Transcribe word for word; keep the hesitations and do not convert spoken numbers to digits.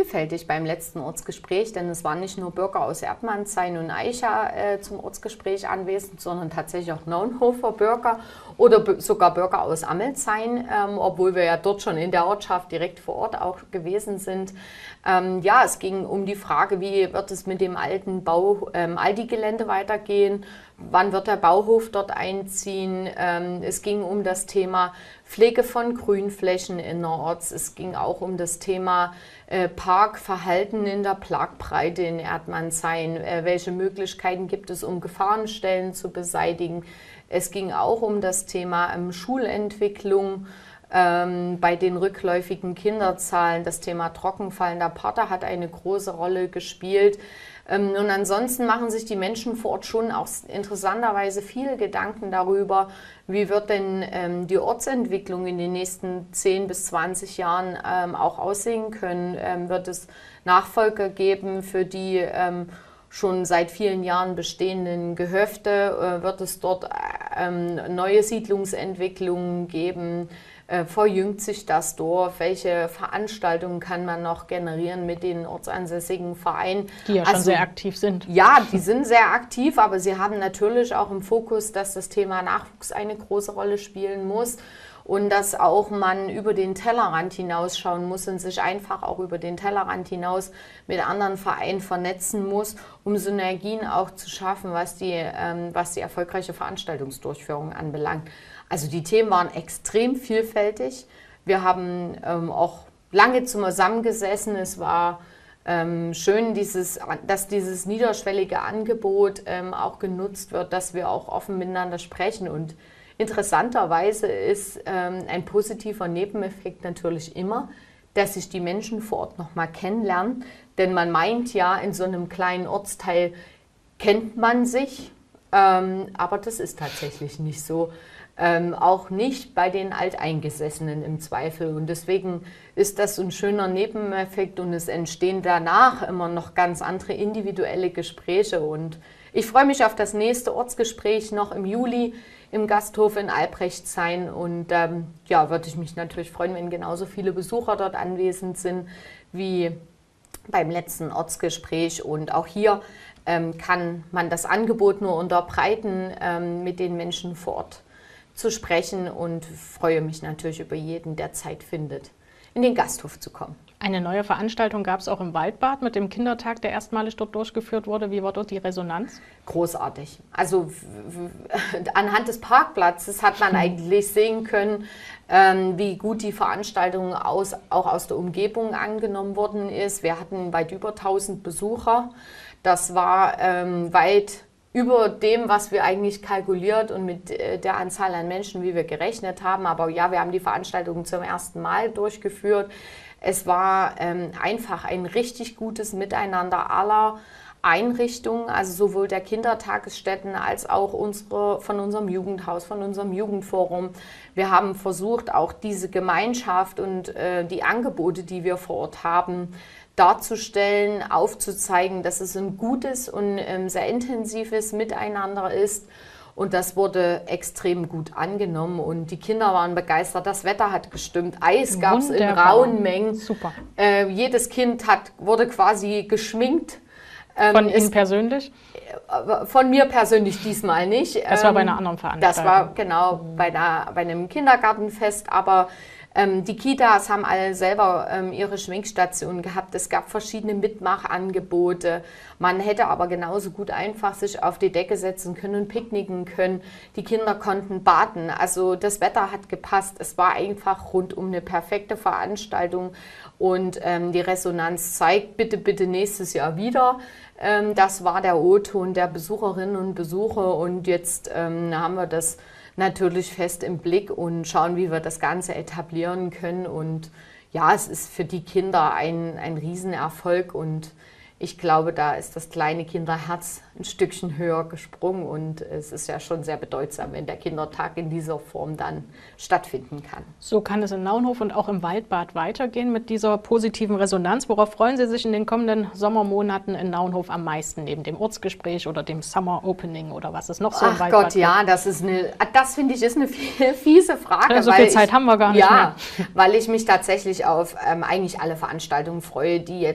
vielfältig beim letzten Ortsgespräch, denn es waren nicht nur Bürger aus Erdmannshain und Aicha äh, zum Ortsgespräch anwesend, sondern tatsächlich auch Naunhofer Bürger oder sogar Bürger aus Amelshain, ähm, obwohl wir ja dort schon in der Ortschaft direkt vor Ort auch gewesen sind. Ähm, ja, es ging um die Frage, wie wird es mit dem alten Bau, ähm, Aldi-Gelände weitergehen, wann wird der Bauhof dort einziehen. Ähm, es ging um das Thema Pflege von Grünflächen innerorts. Es ging auch um das Thema äh, Parkverhalten in der Plagbreite in Erdmannshain. Äh, welche Möglichkeiten gibt es, um Gefahrenstellen zu beseitigen? Es ging auch um das Thema ähm, Schulentwicklung. Ähm, bei den rückläufigen Kinderzahlen, das Thema trockenfallender Partner hat eine große Rolle gespielt. Ähm, und ansonsten machen sich die Menschen vor Ort schon auch interessanterweise viele Gedanken darüber, wie wird denn ähm, die Ortsentwicklung in den nächsten zehn bis zwanzig Jahren ähm, auch aussehen können. Ähm, wird es Nachfolger geben für die ähm, schon seit vielen Jahren bestehenden Gehöfte? Äh, wird es dort ähm, neue Siedlungsentwicklungen geben? Äh, verjüngt sich das Dorf? Welche Veranstaltungen kann man noch generieren mit den ortsansässigen Vereinen? Die ja also, schon sehr aktiv sind. Ja, die sind sehr aktiv, aber sie haben natürlich auch im Fokus, dass das Thema Nachwuchs eine große Rolle spielen muss und dass auch man über den Tellerrand hinausschauen muss und sich einfach auch über den Tellerrand hinaus mit anderen Vereinen vernetzen muss, um Synergien auch zu schaffen, was die, ähm, was die erfolgreiche Veranstaltungsdurchführung anbelangt. Also die Themen waren extrem vielfältig. Wir haben ähm, auch lange zusammengesessen. Es war ähm, schön, dieses, dass dieses niederschwellige Angebot ähm, auch genutzt wird, dass wir auch offen miteinander sprechen. Und interessanterweise ist ähm, ein positiver Nebeneffekt natürlich immer, dass sich die Menschen vor Ort nochmal kennenlernen. Denn man meint ja, in so einem kleinen Ortsteil kennt man sich, ähm, aber das ist tatsächlich nicht so. Ähm, auch nicht bei den Alteingesessenen im Zweifel. Und deswegen ist das ein schöner Nebeneffekt und es entstehen danach immer noch ganz andere individuelle Gespräche. Und ich freue mich auf das nächste Ortsgespräch noch im Juli im Gasthof in Albrechtshain. Und ähm, ja, würde ich mich natürlich freuen, wenn genauso viele Besucher dort anwesend sind wie beim letzten Ortsgespräch. Und auch hier ähm, kann man das Angebot nur unterbreiten, ähm, mit den Menschen vor Ort zu sprechen und freue mich natürlich über jeden, der Zeit findet, in den Gasthof zu kommen. Eine neue Veranstaltung gab es auch im Waldbad mit dem Kindertag, der erstmalig dort durchgeführt wurde. Wie war dort die Resonanz? Großartig. Also anhand des Parkplatzes hat man eigentlich sehen können, ähm, wie gut die Veranstaltung aus, auch aus der Umgebung angenommen worden ist. Wir hatten weit über tausend Besucher. Das war ähm, weit über dem, was wir eigentlich kalkuliert und mit der Anzahl an Menschen, wie wir gerechnet haben. Aber ja, wir haben die Veranstaltung zum ersten Mal durchgeführt. Es war ähm, einfach ein richtig gutes Miteinander aller Einrichtungen, also sowohl der Kindertagesstätten als auch unsere, von unserem Jugendhaus, von unserem Jugendforum. Wir haben versucht, auch diese Gemeinschaft und äh, die Angebote, die wir vor Ort haben, darzustellen, aufzuzeigen, dass es ein gutes und ähm, sehr intensives Miteinander ist. Und das wurde extrem gut angenommen und die Kinder waren begeistert. Das Wetter hat gestimmt, Eis gab es in rauen Mengen. Super. Äh, jedes Kind hat, wurde quasi geschminkt. Ähm, Von Ihnen persönlich? Von mir persönlich diesmal nicht. Das war bei einer anderen Veranstaltung. Das war genau bei, einer, bei einem Kindergartenfest, aber Ähm, die Kitas haben alle selber ähm, ihre Schminkstationen gehabt. Es gab verschiedene Mitmachangebote. Man hätte aber genauso gut einfach sich auf die Decke setzen können und picknicken können. Die Kinder konnten baden. Also das Wetter hat gepasst. Es war einfach rundum eine perfekte Veranstaltung. Und ähm, die Resonanz zeigt, bitte, bitte nächstes Jahr wieder. Ähm, das war der O-Ton der Besucherinnen und Besucher. Und jetzt ähm, haben wir das natürlich fest im Blick und schauen, wie wir das Ganze etablieren können. Und ja, es ist für die Kinder ein, ein Riesenerfolg und ich glaube, da ist das kleine Kinderherz ein Stückchen höher gesprungen und es ist ja schon sehr bedeutsam, wenn der Kindertag in dieser Form dann stattfinden kann. So kann es in Naunhof und auch im Waldbad weitergehen mit dieser positiven Resonanz. Worauf freuen Sie sich in den kommenden Sommermonaten in Naunhof am meisten, neben dem Ortsgespräch oder dem Summer Opening oder was ist noch so im Ach Waldbad? Gott, ja, das ist eine, das finde ich ist eine fiese Frage. Ja, so weil viel Zeit ich, haben wir gar nicht ja, mehr. Weil ich mich tatsächlich auf ähm, eigentlich alle Veranstaltungen freue, die jetzt